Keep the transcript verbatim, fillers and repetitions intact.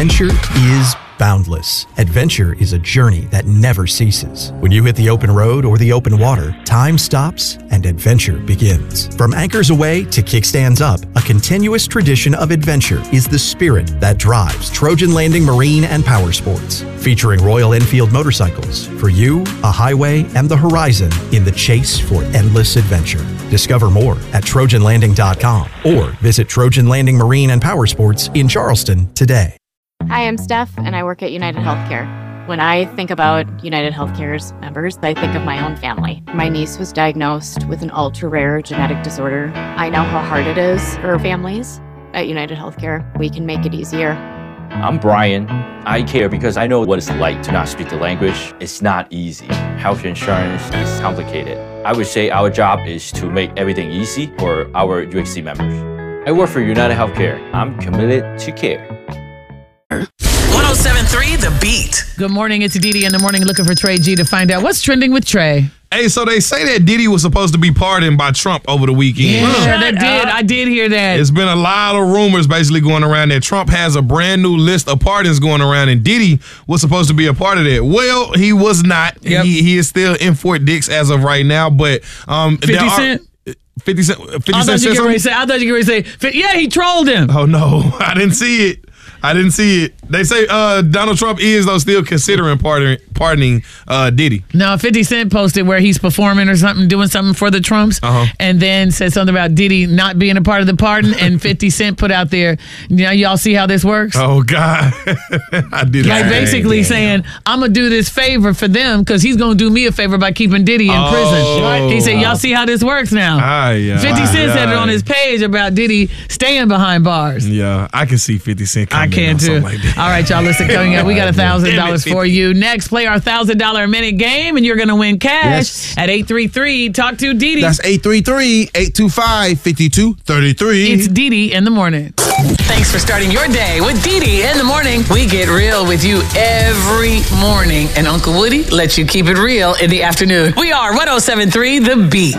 adventure is boundless. Adventure is a journey that never ceases. When you hit the open road or the open water, time stops and adventure begins. From anchors aweigh to kickstands up, a continuous tradition of adventure is the spirit that drives Trojan Landing Marine and Power Sports. Featuring Royal Enfield motorcycles, for you, a highway and the horizon in the chase for endless adventure. Discover more at trojan landing dot com or visit Trojan Landing Marine and Power Sports in Charleston today. Hi, I'm Steph, and I work at United Healthcare. When I think about United Healthcare's members, I think of my own family. My niece was diagnosed with an ultra-rare genetic disorder. I know how hard it is for families. At United Healthcare, we can make it easier. I'm Brian. I care because I know what it's like to not speak the language. It's not easy. Health insurance is complicated. I would say our job is to make everything easy for our U H C members. I work for United Healthcare. I'm committed to care. one oh seven point three The Beat. Good morning. It's Didi in the morning looking for Trey G to find out what's trending with Trey. Hey, so they say that Diddy was supposed to be pardoned by Trump over the weekend. Yeah, that did. I did hear that. It's been a lot of rumors basically going around that Trump has a brand new list of pardons going around, and Diddy was supposed to be a part of that. Well, he was not. Yep. He, he is still in Fort Dix as of right now, but um, fifty there are, Cent? fifty Cent. fifty I Cent thought said you were something? ready to say. I thought you were ready to say. Yeah, he trolled him. Oh no, I didn't see it. I didn't see it. They say uh, Donald Trump is, though, still considering pardoning, pardoning uh, Diddy. No, fifty Cent posted where he's performing or something, doing something for the Trumps, uh-huh. and then said something about Diddy not being a part of the pardon, and fifty Cent put out there, you know, y'all see how this works? Oh, God. I did Like basically damn. saying, I'm going to do this favor for them because he's going to do me a favor by keeping Diddy in Oh. prison. He said, y'all see how this works now? Aye, yeah, fifty Cent aye, said it aye. on his page about Diddy staying behind bars. Yeah, I can see fifty Cent I coming can on too. something like that. All right, y'all, listen, coming up, we got one thousand dollars Damn it, for you. Next, play our one thousand dollars a minute game, and you're going to win cash Yes. at eight three three Talk to Didi. That's eight three three, eight two five, five two three three. It's Didi in the morning. Thanks for starting your day with Didi in the morning. We get real with you every morning, and Uncle Woody lets you keep it real in the afternoon. We are one oh seven point three The Beat.